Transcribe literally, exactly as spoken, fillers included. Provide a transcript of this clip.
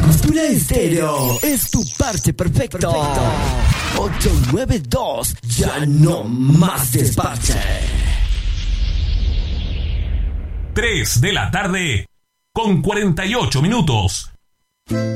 Postura Estéreo es tu parte perfecto. ocho nueve dos, ya no más despache. tres de la tarde con cuarenta y ocho minutos.